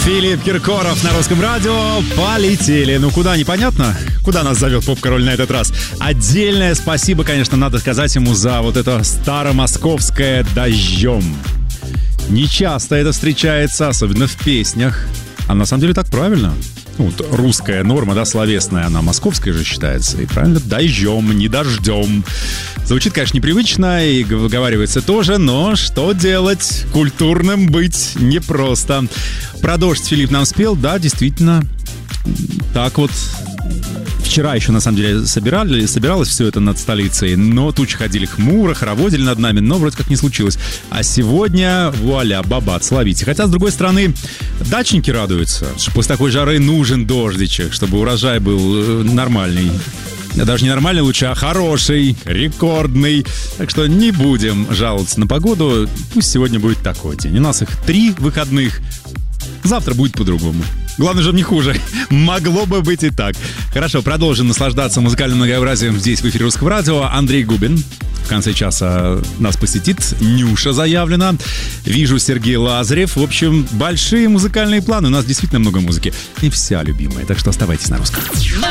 Филипп Киркоров на Русском радио. Полетели. Ну, куда, непонятно? Куда нас зовет поп-король на этот раз? Отдельное спасибо, конечно, надо сказать ему за вот это старомосковское «Дождем». Не часто это встречается, особенно в песнях. А на самом деле так правильно. Вот русская норма, да, словесная, она московская же считается. И правильно, «дождем», не «дождем». Звучит, конечно, непривычно и выговаривается тоже, но что делать? Культурным быть непросто. Про дождь Филипп нам спел, да, действительно. Так вот. Вчера еще, на самом деле, собиралось все это над столицей, но тучи ходили хмуро, хороводили над нами, но вроде как не случилось. А сегодня, вуаля, бабац, ловите. Хотя, с другой стороны, дачники радуются, что после такой жары нужен дождичек, чтобы урожай был нормальный. Даже не нормальный лучше, а хороший, рекордный. Так что не будем жаловаться на погоду. Пусть сегодня будет такой день. У нас их 3 выходных. Завтра будет по-другому. Главное же не хуже. Могло бы быть и так. Хорошо, продолжим наслаждаться музыкальным многообразием здесь, в эфире Русского радио. Андрей Губин в конце часа нас посетит. Нюша заявлена. Вижу, Сергей Лазарев. В общем, большие музыкальные планы. У нас действительно много музыки. И вся любимая. Так что оставайтесь на Русском.